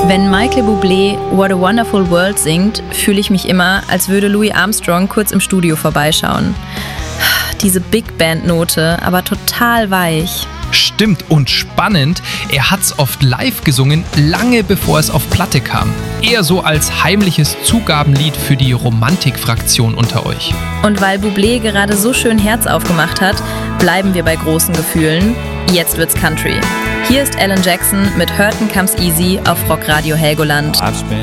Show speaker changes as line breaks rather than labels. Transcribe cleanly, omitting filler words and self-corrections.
Wenn Michael Bublé What a Wonderful World singt, fühle ich mich immer, als würde Louis Armstrong kurz im Studio vorbeischauen. Diese Big Band-Note, aber total weich.
Stimmt, und spannend, er hat's oft live gesungen, lange bevor es auf Platte kam. Eher so als heimliches Zugabenlied für die Romantikfraktion unter euch.
Und weil Bublé gerade so schön Herz aufgemacht hat, bleiben wir bei großen Gefühlen. Jetzt wird's Country. Hier ist Alan Jackson mit Hurtin' Comes Easy auf Rockradio Helgoland.
I've spent